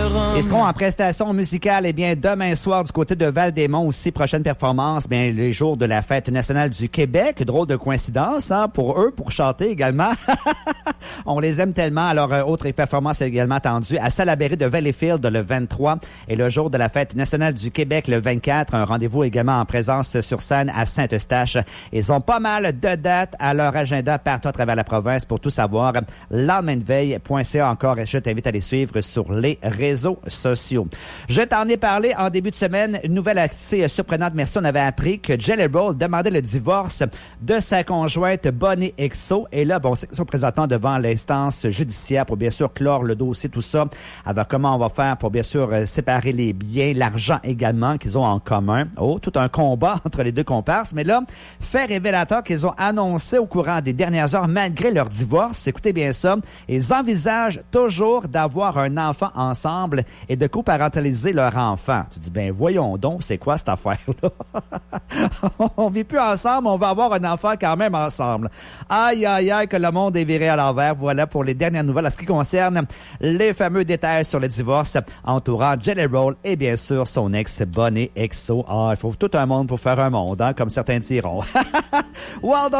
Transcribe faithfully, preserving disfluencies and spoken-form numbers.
rhum. Ils seront en prestation musicale, eh bien, demain soir du côté de Val-des-Monts aussi, prochaine performance, bien, les jours de la Fête nationale du Québec. Drôle de coïncidence, hein, pour eux, pour chanter également. On les aime tellement. Alors, euh, autre performance également attendue à Salaberry de Valleyfield le vingt-trois et le jour de la Fête nationale du Québec le vingt-quatre. Un rendez-vous également en présence sur scène à Saint-Eustache. Ils ont pas mal de dates à leur agenda partout à travers la province. Pour tout savoir, lendemain de veille point c a encore. Je t'invite à les suivre sur les réseaux sociaux. Je t'en ai parlé en début de semaine. Une nouvelle assez surprenante. Merci. On avait appris que Jelly Roll demandait le divorce de sa conjointe Bonnie Exo. Et là, bon, c'est son présentant devant l'instance judiciaire pour bien sûr clore le dossier, tout ça. Alors, comment on va faire pour bien sûr séparer les biens, l'argent également qu'ils ont en commun. Oh, tout un combat entre les deux comparses. Mais là, fait révélateur qu'ils ont annoncé au courant des dernières heures, malgré leur divorce, écoutez bien ça, ils envisagent toujours d'avoir un enfant ensemble et de coparentaliser leur enfant. Tu dis, ben voyons donc, c'est quoi cette affaire-là? On vit plus ensemble, on va avoir un enfant quand même ensemble. Aïe, aïe, aïe, que le monde est viré à l'envers. Voilà pour les dernières nouvelles en ce qui concerne les fameux détails sur le divorce entourant Jelly Roll et bien sûr son ex Bonnie Exo. Ah, il faut tout un monde pour faire un monde, hein, comme certains diront. Well done.